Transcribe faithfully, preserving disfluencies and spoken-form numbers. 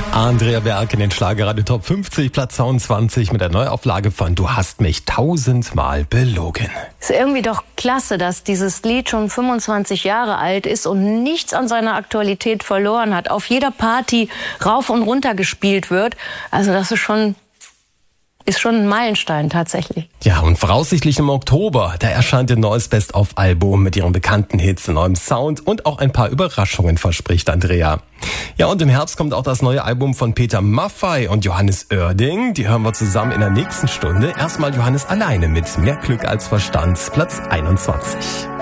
Andrea Berg in den Schlagerradio Top fünfzig, Platz zweiundzwanzig mit der Neuauflage von Du hast mich tausendmal belogen. Ist irgendwie doch klasse, dass dieses Lied schon fünfundzwanzig Jahre alt ist und nichts an seiner Aktualität verloren hat. Auf jeder Party rauf und runter gespielt wird. Also das ist schon... Ist schon ein Meilenstein tatsächlich. Ja, und voraussichtlich im Oktober, da erscheint ihr neues Best-of-Album mit ihren bekannten Hits, neuem Sound und auch ein paar Überraschungen, verspricht Andrea. Ja, und im Herbst kommt auch das neue Album von Peter Maffay und Johannes Oerding. Die hören wir zusammen in der nächsten Stunde. Erstmal Johannes alleine mit Mehr Glück als Verstand, Platz einundzwanzig.